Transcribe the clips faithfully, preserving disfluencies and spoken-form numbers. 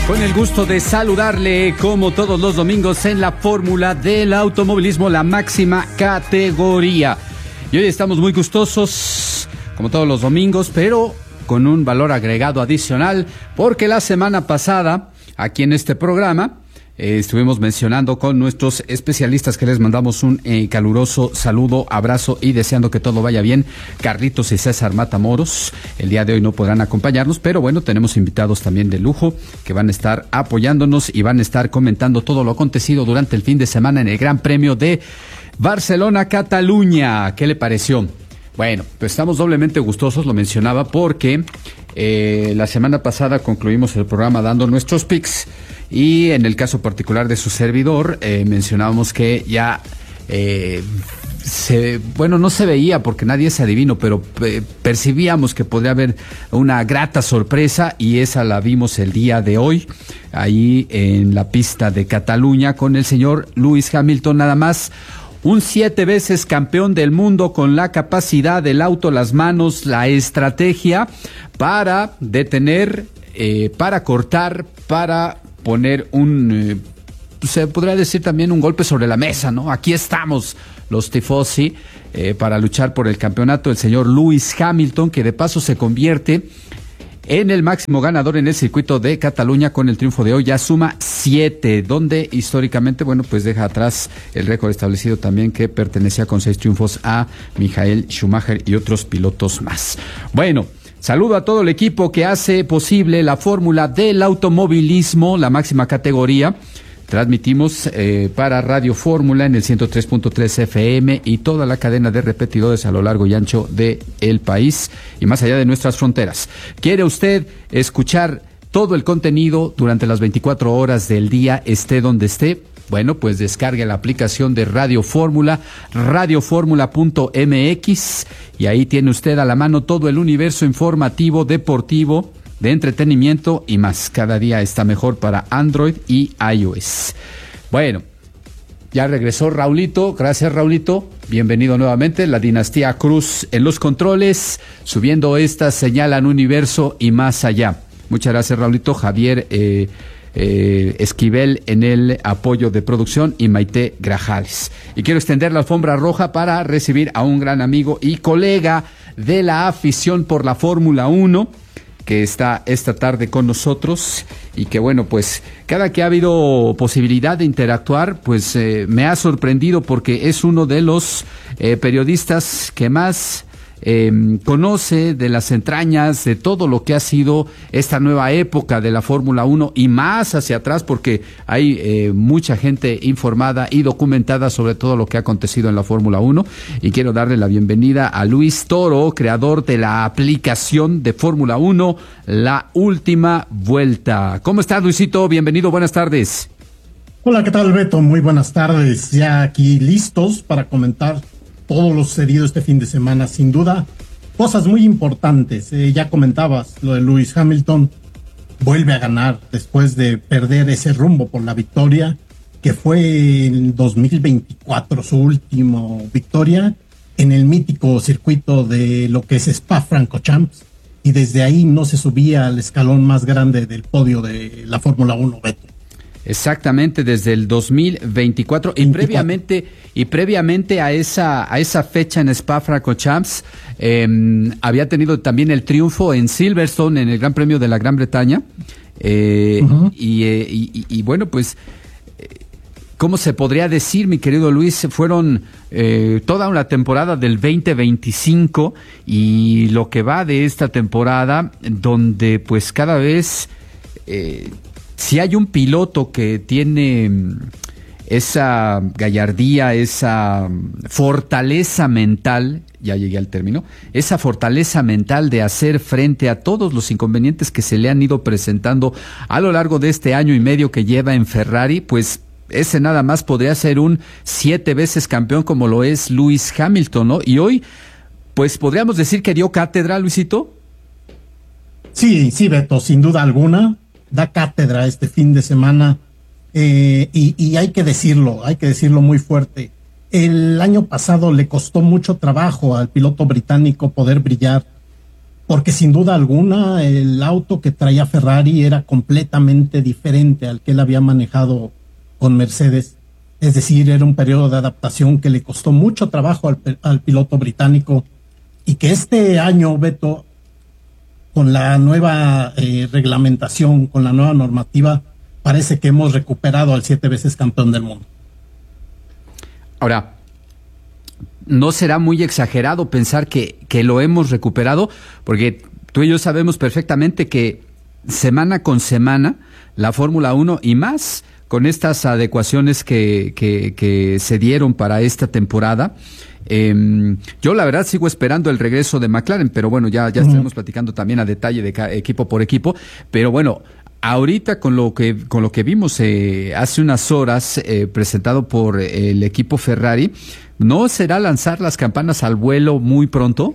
Con el gusto de saludarle, como todos los domingos, en la fórmula del automovilismo, la máxima categoría. Y hoy estamos muy gustosos, como todos los domingos, pero con un valor agregado adicional, porque la semana pasada, aquí en este programa, eh, estuvimos mencionando con nuestros especialistas, que les mandamos un eh, caluroso saludo, abrazo y deseando que todo vaya bien. Carlitos y César Matamoros, el día de hoy no podrán acompañarnos, pero bueno, tenemos invitados también de lujo que van a estar apoyándonos y van a estar comentando todo lo acontecido durante el fin de semana en el Gran Premio de Barcelona-Cataluña. ¿Qué le pareció? Bueno, pues estamos doblemente gustosos, lo mencionaba, porque eh, la semana pasada concluimos el programa dando nuestros picks, y en el caso particular de su servidor, eh, mencionábamos que ya, eh, se, bueno, no se veía porque nadie es adivino, pero eh, percibíamos que podría haber una grata sorpresa, y esa la vimos el día de hoy, ahí en la pista de Cataluña, con el señor Lewis Hamilton, nada más. Un siete veces campeón del mundo, con la capacidad del auto, las manos, la estrategia para detener, eh, para cortar, para poner un, eh, se podría decir también un golpe sobre la mesa, ¿no? Aquí estamos los tifosi eh, para luchar por el campeonato. El señor Lewis Hamilton, que de paso se convierte en el máximo ganador en el circuito de Cataluña con el triunfo de hoy, ya suma siete, donde históricamente, bueno, pues deja atrás el récord establecido también, que pertenecía con seis triunfos a Michael Schumacher y otros pilotos más. Bueno, saludo a todo el equipo que hace posible la fórmula del automovilismo, la máxima categoría. Transmitimos eh, para Radio Fórmula en el ciento tres punto tres F M y toda la cadena de repetidores a lo largo y ancho del país y más allá de nuestras fronteras. ¿Quiere usted escuchar todo el contenido durante las veinticuatro horas del día, esté donde esté? Bueno, pues descargue la aplicación de Radio Fórmula, radio fórmula punto m x, y ahí tiene usted a la mano todo el universo informativo, deportivo, de entretenimiento y más. Cada día está mejor para Android y iOS. Bueno, ya regresó Raulito. Gracias, Raulito. Bienvenido nuevamente. La dinastía Cruz en los controles, subiendo esta señal al universo y más allá. Muchas gracias, Raulito. Javier eh, eh, Esquivel en el apoyo de producción y Maite Grajales. Y quiero extender la alfombra roja para recibir a un gran amigo y colega de la afición por la Fórmula uno, que está esta tarde con nosotros, y que bueno, pues cada que ha habido posibilidad de interactuar, pues eh, me ha sorprendido, porque es uno de los eh, periodistas que más eh, conoce de las entrañas de todo lo que ha sido esta nueva época de la Fórmula uno, y más hacia atrás, porque hay eh, mucha gente informada y documentada sobre todo lo que ha acontecido en la Fórmula uno, y quiero darle la bienvenida a Luis Toro, creador de la aplicación de Fórmula uno, La Última Vuelta. ¿Cómo estás, Luisito? Bienvenido, buenas tardes. Hola, ¿qué tal, Beto? Muy buenas tardes. Ya aquí listos para comentar todo lo sucedido este fin de semana. Sin duda, cosas muy importantes. Eh, ya comentabas lo de Lewis Hamilton. Vuelve a ganar después de perder ese rumbo por la victoria, que fue en dos mil veinticuatro su última victoria en el mítico circuito de lo que es Spa-Francorchamps. Y desde ahí no se subía al escalón más grande del podio de la Fórmula uno, Beto. Exactamente, desde el dos mil veinticuatro, y previamente y previamente a esa a esa fecha en Spa-Francorchamps eh, había tenido también el triunfo en Silverstone en el Gran Premio de la Gran Bretaña, eh, uh-huh. y, eh, y, y bueno, pues eh, ¿cómo se podría decir, mi querido Luis? Fueron eh, toda una temporada del veinte veinticinco, y lo que va de esta temporada, donde pues cada vez eh, si hay un piloto que tiene esa gallardía, esa fortaleza mental, ya llegué al término, esa fortaleza mental de hacer frente a todos los inconvenientes que se le han ido presentando a lo largo de este año y medio que lleva en Ferrari, pues ese nada más podría ser un siete veces campeón como lo es Lewis Hamilton, ¿no? Y hoy, pues podríamos decir que dio cátedra, Luisito. Sí, sí, Beto, sin duda alguna. Da cátedra este fin de semana, eh, y, y hay que decirlo, hay que decirlo muy fuerte. El año pasado le costó mucho trabajo al piloto británico poder brillar porque sin duda alguna el auto que traía Ferrari era completamente diferente al que él había manejado con Mercedes. Es decir, era un periodo de adaptación que le costó mucho trabajo al, al piloto británico, y que este año, Beto, con la nueva eh, reglamentación, con la nueva normativa, parece que hemos recuperado al siete veces campeón del mundo. Ahora, ¿no será muy exagerado pensar que, que lo hemos recuperado? Porque tú y yo sabemos perfectamente que semana con semana la Fórmula uno, y más con estas adecuaciones que, que, que se dieron para esta temporada, eh, yo la verdad sigo esperando el regreso de McLaren, pero bueno, ya, ya uh-huh. estaremos platicando también a detalle de cada equipo por equipo, pero bueno, ahorita con lo que con lo que vimos eh, hace unas horas eh, presentado por el equipo Ferrari, ¿no será lanzar las campanas al vuelo muy pronto?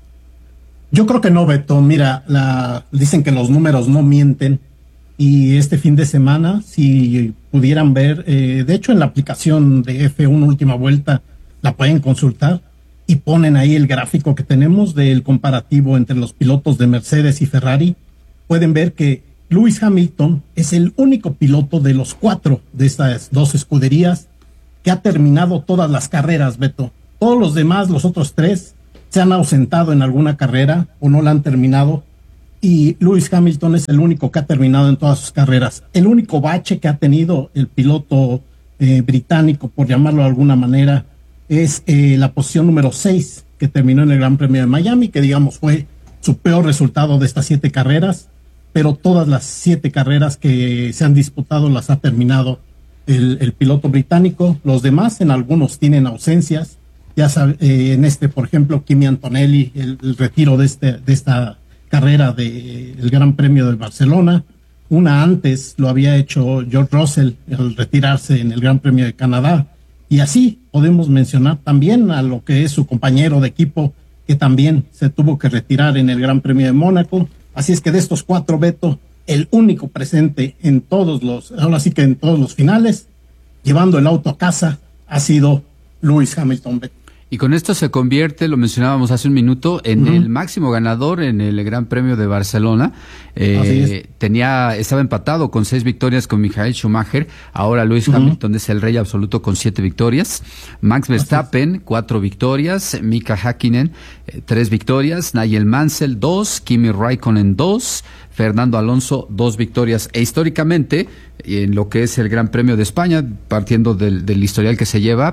Yo creo que no, Beto. Mira, la, dicen que los números no mienten, y este fin de semana, si pudieran ver, eh, de hecho en la aplicación de F uno Última Vuelta la pueden consultar, y ponen ahí el gráfico que tenemos del comparativo entre los pilotos de Mercedes y Ferrari. Pueden ver que Lewis Hamilton es el único piloto de los cuatro de estas dos escuderías que ha terminado todas las carreras, Beto. Todos los demás, los otros tres, se han ausentado en alguna carrera o no la han terminado, y Lewis Hamilton es el único que ha terminado en todas sus carreras. El único bache que ha tenido el piloto eh, británico, por llamarlo de alguna manera, es eh, la posición número seis, que terminó en el Gran Premio de Miami, que digamos fue su peor resultado de estas siete carreras, pero todas las siete carreras que se han disputado las ha terminado el, el piloto británico. Los demás, en algunos tienen ausencias, ya sabe, eh, en este, por ejemplo, Kimi Antonelli, el, el retiro de, este, de esta carrera del de, Gran Premio de Barcelona. Una antes lo había hecho George Russell al retirarse en el Gran Premio de Canadá, y así podemos mencionar también a lo que es su compañero de equipo, que también se tuvo que retirar en el Gran Premio de Mónaco. Así es que de estos cuatro, Beto, el único presente en todos los, ahora sí que en todos los finales, llevando el auto a casa, ha sido Lewis Hamilton, Beto. Y con esto se convierte, lo mencionábamos hace un minuto, en uh-huh. el máximo ganador en el Gran Premio de Barcelona. Eh, tenía, estaba empatado con seis victorias con Michael Schumacher. Ahora Lewis uh-huh. Hamilton es el rey absoluto con siete victorias. Max Verstappen, cuatro victorias. Mika Häkkinen, eh, tres victorias. Nigel Mansell, dos. Kimi Raikkonen, dos. Fernando Alonso, dos victorias. E históricamente, en lo que es el Gran Premio de España, partiendo del, del historial que se lleva,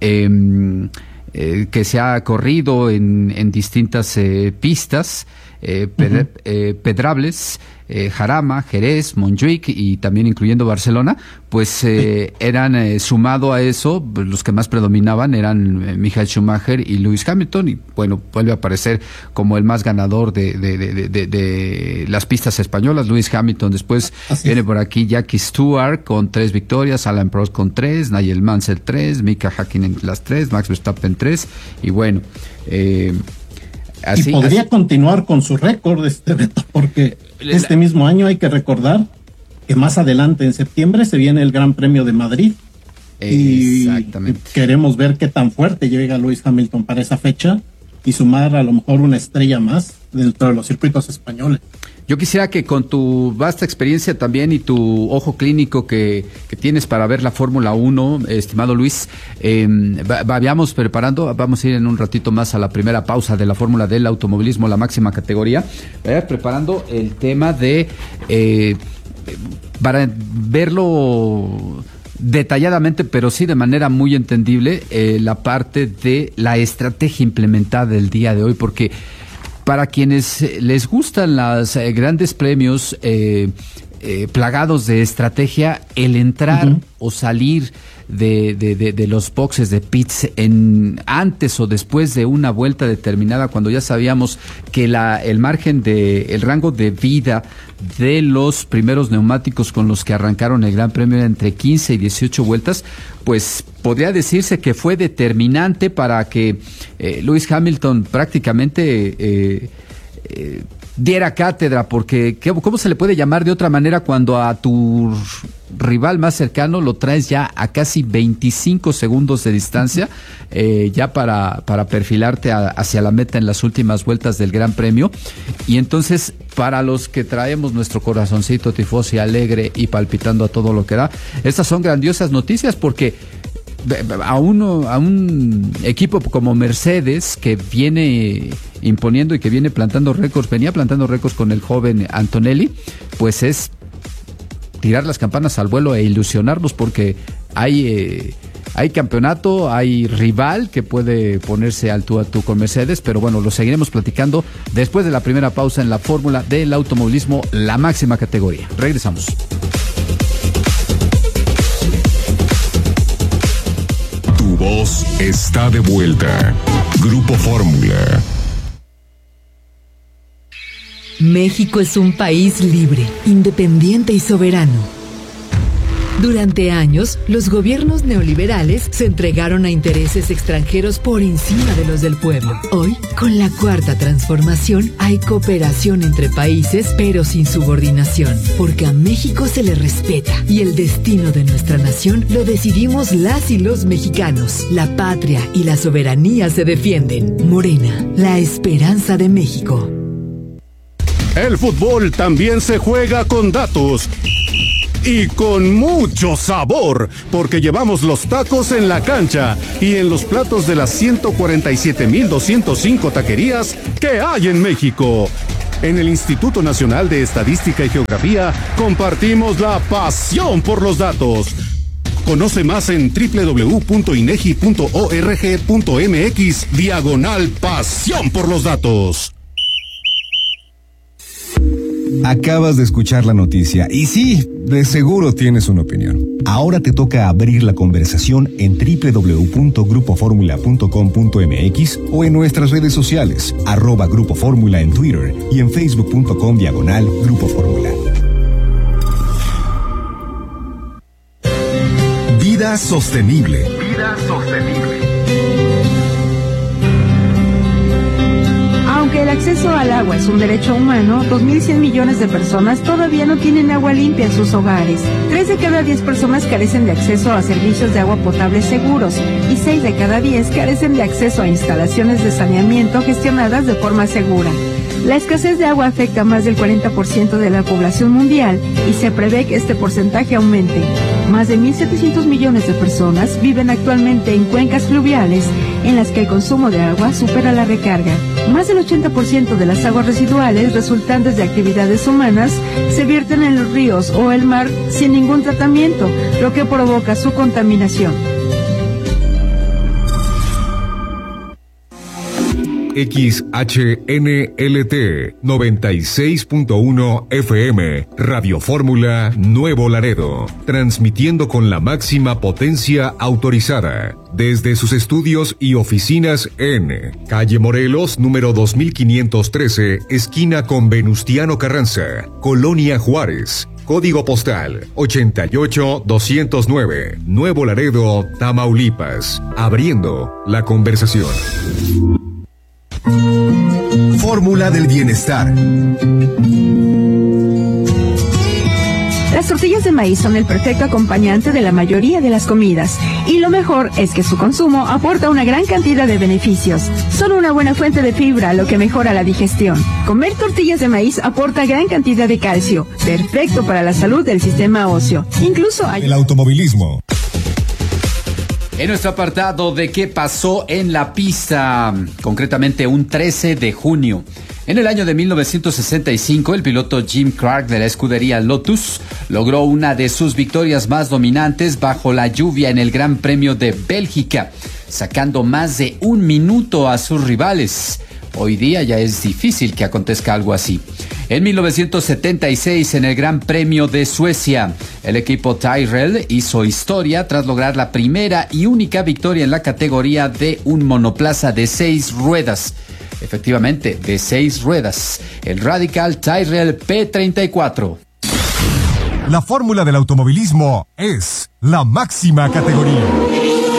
eh, Eh, que se ha corrido en, en distintas eh, pistas, eh, pedre, uh-huh. eh, Pedrables, eh, Jarama, Jerez, Montjuic y también incluyendo Barcelona, pues eh, eran eh, sumado a eso, los que más predominaban eran eh, Michael Schumacher y Lewis Hamilton, y bueno, vuelve a aparecer como el más ganador de, de, de, de, de, de las pistas españolas, Lewis Hamilton. Después Así viene es. por aquí Jackie Stewart con tres victorias, Alain Prost con tres, Nigel Mansell tres, Mika Häkkinen las tres, Max Verstappen tres, y bueno, eh, así, y podría así. continuar con su récord, este reto, porque este mismo año hay que recordar que más adelante en septiembre se viene el Gran Premio de Madrid. Exactamente. Y queremos ver qué tan fuerte llega Lewis Hamilton para esa fecha y sumar a lo mejor una estrella más dentro de los circuitos españoles. Yo quisiera que con tu vasta experiencia también y tu ojo clínico que, que tienes para ver la Fórmula uno, estimado Luis, eh, vayamos preparando, vamos a ir en un ratito más a la primera pausa de la Fórmula del automovilismo, la máxima categoría, vayas preparando el tema de, eh, para verlo detalladamente, pero sí de manera muy entendible, eh, la parte de la estrategia implementada el día de hoy, porque para quienes les gustan los eh, grandes premios eh, eh, plagados de estrategia, el entrar uh-huh. o salir de, de, de, de los boxes de pits en antes o después de una vuelta determinada, cuando ya sabíamos que la, el margen de, el rango de vida de los primeros neumáticos con los que arrancaron el Gran Premio era entre quince y dieciocho vueltas, pues podría decirse que fue determinante para que eh, Lewis Hamilton prácticamente eh, eh, diera cátedra, porque ¿qué, ¿cómo se le puede llamar de otra manera cuando a tu rival más cercano lo traes ya a casi veinticinco segundos de distancia, eh, ya para, para perfilarte a, hacia la meta en las últimas vueltas del Gran Premio. Y entonces, para los que traemos nuestro corazoncito tifosi alegre y palpitando a todo lo que da, estas son grandiosas noticias, porque a uno, a un equipo como Mercedes, que viene imponiendo y que viene plantando récords, venía plantando récords con el joven Antonelli, pues es tirar las campanas al vuelo e ilusionarnos, porque hay eh, hay campeonato, hay rival que puede ponerse al tú a tú con Mercedes. Pero bueno, lo seguiremos platicando después de la primera pausa en la fórmula del automovilismo, la máxima categoría. Regresamos. Tu voz está de vuelta. Grupo Fórmula. México es un país libre, independiente y soberano. Durante años, los gobiernos neoliberales se entregaron a intereses extranjeros por encima de los del pueblo. Hoy, con la cuarta transformación, hay cooperación entre países, pero sin subordinación, porque a México se le respeta y el destino de nuestra nación lo decidimos las y los mexicanos. La patria y la soberanía se defienden. Morena, la esperanza de México. El fútbol también se juega con datos. Y con mucho sabor, porque llevamos los tacos en la cancha y en los platos de las ciento cuarenta y siete mil doscientos cinco taquerías que hay en México. En el Instituto Nacional de Estadística y Geografía compartimos la pasión por los datos. Conoce más en doble u doble u doble u punto inegi punto org punto mx diagonal pasión por los datos. Acabas de escuchar la noticia y sí, de seguro tienes una opinión. Ahora te toca abrir la conversación en doble u doble u doble u punto grupo fórmula punto com punto mx o en nuestras redes sociales, arroba Grupo Fórmula en Twitter y en facebook punto com diagonal Grupo Fórmula. Vida sostenible. Vida sostenible. Aunque el acceso al agua es un derecho humano, dos mil cien millones de personas todavía no tienen agua limpia en sus hogares. tres de cada diez personas carecen de acceso a servicios de agua potable seguros y seis de cada diez carecen de acceso a instalaciones de saneamiento gestionadas de forma segura. La escasez de agua afecta a más del cuarenta por ciento de la población mundial y se prevé que este porcentaje aumente. Más de mil setecientos millones de personas viven actualmente en cuencas fluviales en las que el consumo de agua supera la recarga. Más del ochenta por ciento de las aguas residuales resultantes de actividades humanas se vierten en los ríos o el mar sin ningún tratamiento, lo que provoca su contaminación. X H N L T noventa y seis punto uno F M, Radio Fórmula Nuevo Laredo, transmitiendo con la máxima potencia autorizada, desde sus estudios y oficinas en Calle Morelos, número dos mil quinientos trece, esquina con Venustiano Carranza, Colonia Juárez. Código postal ochenta y ocho doscientos nueve, Nuevo Laredo, Tamaulipas. Abriendo la conversación. Fórmula del bienestar. Las tortillas de maíz son el perfecto acompañante de la mayoría de las comidas, y lo mejor es que su consumo aporta una gran cantidad de beneficios. Son una buena fuente de fibra, lo que mejora la digestión. Comer tortillas de maíz aporta gran cantidad de calcio, perfecto para la salud del sistema óseo. Incluso hay... El automovilismo. En nuestro apartado de qué pasó en la pista, concretamente un trece de junio. En el año de mil novecientos sesenta y cinco, el piloto Jim Clark de la escudería Lotus logró una de sus victorias más dominantes bajo la lluvia en el Gran Premio de Bélgica, sacando más de un minuto a sus rivales. Hoy día ya es difícil que acontezca algo así. En mil novecientos setenta y seis, en el Gran Premio de Suecia, el equipo Tyrrell hizo historia tras lograr la primera y única victoria en la categoría de un monoplaza de seis ruedas. Efectivamente, de seis ruedas. El Radical Tyrrell P treinta y cuatro. La fórmula del automovilismo es la máxima categoría.